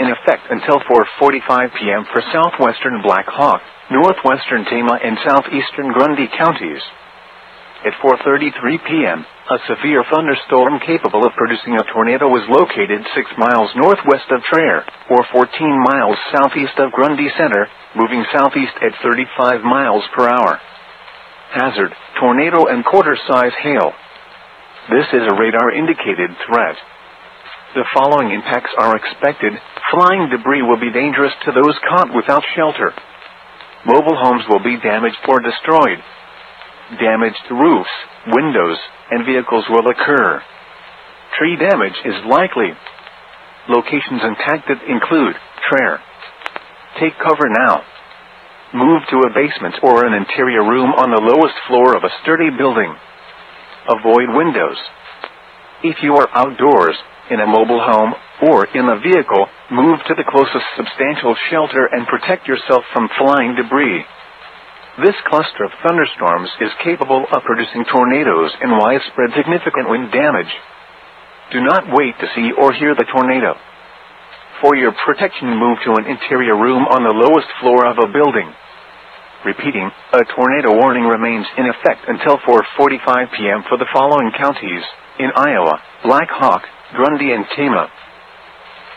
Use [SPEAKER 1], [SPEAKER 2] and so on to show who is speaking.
[SPEAKER 1] in effect until 4:45 p.m. for southwestern Black Hawk, northwestern Tama and southeastern Grundy counties. At 4:33 p.m., a severe thunderstorm capable of producing a tornado was located 6 miles northwest of Traer, or 14 miles southeast of Grundy Center, moving southeast at 35 miles per hour. Hazard, tornado and quarter-size hail. This is a radar-indicated threat. The following impacts are expected. Flying debris will be dangerous to those caught without shelter. Mobile homes will be damaged or destroyed. Damage to roofs, windows, and vehicles will occur. Tree damage is likely. Locations impacted include Traer. Take cover now. Move to a basement or an interior room on the lowest floor of a sturdy building. Avoid windows. If you are outdoors, in a mobile home, or in a vehicle, move to the closest substantial shelter and protect yourself from flying debris. This cluster of thunderstorms is capable of producing tornadoes and widespread significant wind damage. Do not wait to see or hear the tornado. For your protection, move to an interior room on the lowest floor of a building. Repeating, a tornado warning remains in effect until 4:45 p.m. for the following counties: in Iowa, Black Hawk, Grundy and Tama.